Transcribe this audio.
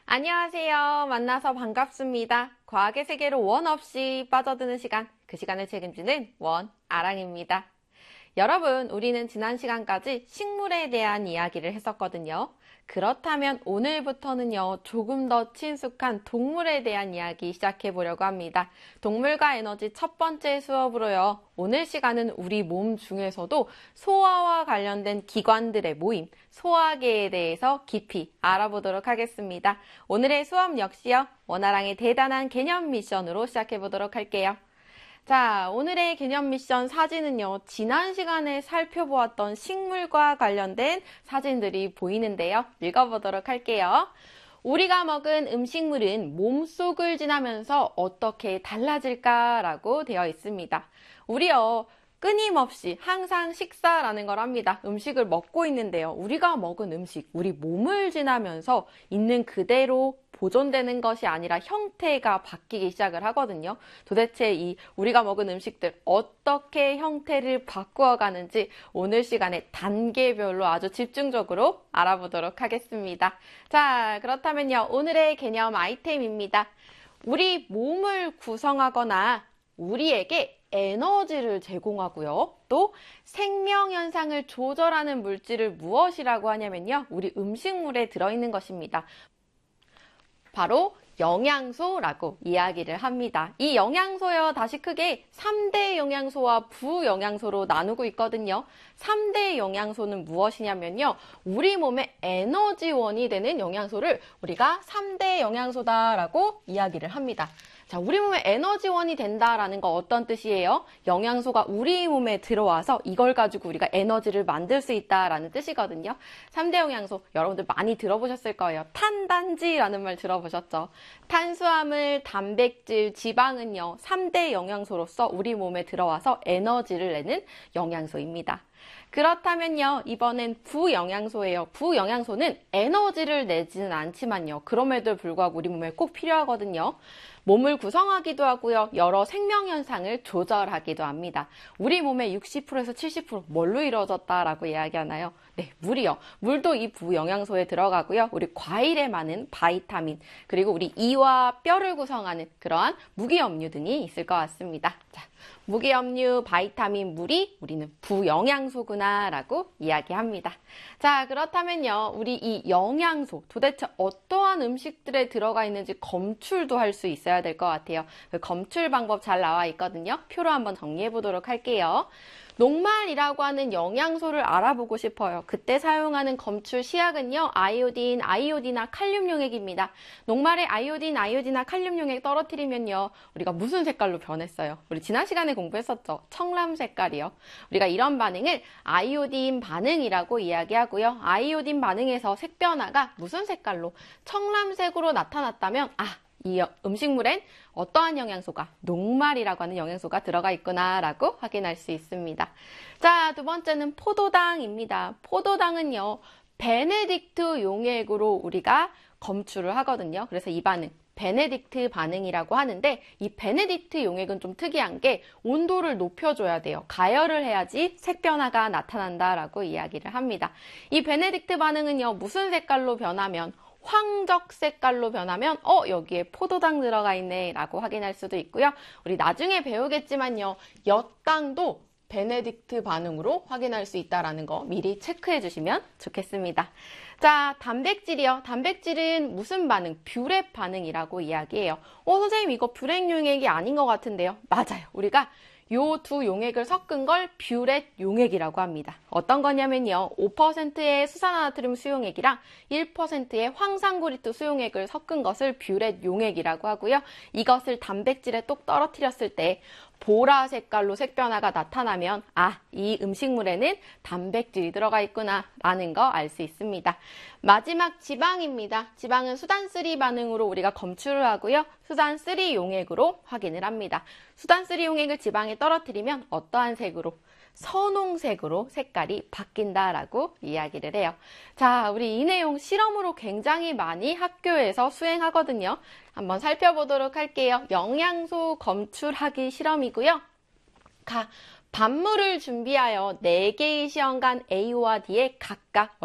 안녕하세요. 만나서 반갑습니다. 과학의 세계로 원 없이 빠져드는 시간, 그 시간을 책임지는 원아랑입니다. 여러분, 우리는 지난 시간까지 식물에 대한 이야기를 했었거든요. 그렇다면 오늘부터는요, 조금 더 친숙한 동물에 대한 이야기 시작해 보려고 합니다. 동물과 에너지 첫 번째 수업으로요, 오늘 시간은 우리 몸 중에서도 소화와 관련된 기관들의 모임, 소화계에 대해서 깊이 알아보도록 하겠습니다. 오늘의 수업 역시요, 원아랑의 대단한 개념 미션으로 시작해 보도록 할게요. 자, 오늘의 개념 미션 사진은요, 지난 시간에 살펴보았던 식물과 관련된 사진들이 보이는데요. 읽어보도록 할게요. 우리가 먹은 음식물은 몸속을 지나면서 어떻게 달라질까라고 되어 있습니다. 우리요, 끊임없이 항상 식사라는 걸 합니다. 음식을 먹고 있는데요. 우리가 먹은 음식, 우리 몸을 지나면서 있는 그대로 보존되는 것이 아니라 형태가 바뀌기 시작을 하거든요. 도대체 우리가 먹은 음식들 어떻게 형태를 바꾸어 가는지 오늘 시간에 단계별로 아주 집중적으로 알아보도록 하겠습니다. 자, 그렇다면요. 오늘의 개념 아이템입니다. 우리 몸을 구성하거나 우리에게 에너지를 제공하고요. 또 생명 현상을 조절하는 물질을 무엇이라고 하냐면요. 우리 음식물에 들어있는 것입니다. 바로 영양소라고 이야기를 합니다. 이 영양소요, 다시 크게 3대 영양소와 부영양소로 나누고 있거든요. 3대 영양소는 무엇이냐면요. 우리 몸의 에너지원이 되는 영양소를 우리가 3대 영양소다라고 이야기를 합니다. 자, 우리 몸에 에너지원이 된다라는 거 어떤 뜻이에요? 영양소가 우리 몸에 들어와서 이걸 가지고 우리가 에너지를 만들 수 있다라는 뜻이거든요. 3대 영양소 여러분들 많이 들어보셨을 거예요. 탄단지라는 말 들어보셨죠? 탄수화물, 단백질, 지방은요. 3대 영양소로서 우리 몸에 들어와서 에너지를 내는 영양소입니다. 그렇다면요, 이번엔 부영양소예요. 부영양소는 에너지를 내지는 않지만요. 그럼에도 불구하고 우리 몸에 꼭 필요하거든요. 몸을 구성하기도 하고요. 여러 생명현상을 조절하기도 합니다. 우리 몸의 60%에서 70% 뭘로 이루어졌다라고 이야기하나요? 네, 물이요. 물도 이 부영양소에 들어가고요. 우리 과일에 많은 바이타민, 그리고 우리 이와 뼈를 구성하는 그러한 무기염류 등이 있을 것 같습니다. 자, 무기염류, 바이타민, 물이 우리는 부영양소구나 라고 이야기합니다. 자, 그렇다면요. 우리 이 영양소 도대체 어떠한 음식들에 들어가 있는지 검출도 할 수 있어야 될 것 같아요. 그 검출 방법 잘 나와 있거든요. 표로 한번 정리해 보도록 할게요. 녹말이라고 하는 영양소를 알아보고 싶어요. 그때 사용하는 검출 시약은요. 아이오딘, 아이오디나 칼륨 용액입니다. 녹말에 아이오디나 칼륨 용액 떨어뜨리면요. 우리가 무슨 색깔로 변했어요? 우리 지난 시간에 공부했었죠. 청람 색깔이요. 우리가 이런 반응을 아이오딘 반응이라고 이야기하고요. 아이오딘 반응에서 색 변화가 무슨 색깔로? 청람색으로 나타났다면 이 음식물엔 어떠한 영양소가, 녹말이라고 하는 영양소가 들어가 있구나 라고 확인할 수 있습니다. 자, 두 번째는 포도당입니다. 포도당은요, 베네딕트 용액으로 우리가 검출을 하거든요. 그래서 이 반응, 베네딕트 반응이라고 하는데 이 베네딕트 용액은 좀 특이한 게 온도를 높여줘야 돼요. 가열을 해야지 색 변화가 나타난다라고 이야기를 합니다. 이 베네딕트 반응은요, 무슨 색깔로 변하면 황적 색깔로 변하면 여기에 포도당 들어가 있네 라고 확인할 수도 있고요. 우리 나중에 배우겠지만요. 엿당도 베네딕트 반응으로 확인할 수 있다는 거 미리 체크해 주시면 좋겠습니다. 자, 단백질이요. 단백질은 무슨 반응? 뷰렛 반응이라고 이야기해요. 선생님 이거 뷰렛 용액이 아닌 것 같은데요. 맞아요. 우리가 요 두 용액을 섞은 걸 뷰렛 용액이라고 합니다. 어떤 거냐면요. 5%의 수산화나트륨 수용액이랑 1%의 황산고리토 수용액을 섞은 것을 뷰렛 용액이라고 하고요. 이것을 단백질에 똑 떨어뜨렸을 때 보라 색깔로 색 변화가 나타나면 이 음식물에는 단백질이 들어가 있구나 라는 거 알 수 있습니다. 마지막 지방입니다. 지방은 수단3 반응으로 우리가 검출을 하고요. 수단3 용액으로 확인을 합니다. 수단3 용액을 지방에 떨어뜨리면 어떠한 색으로? 선홍색으로 색깔이 바뀐다라고 이야기를 해요. 자, 우리 이 내용 실험으로 굉장히 많이 학교에서 수행하거든요. 한번 살펴보도록 할게요. 영양소 검출하기 실험이고요. 반물을 준비하여 4개의 시험관 A와 D에 각각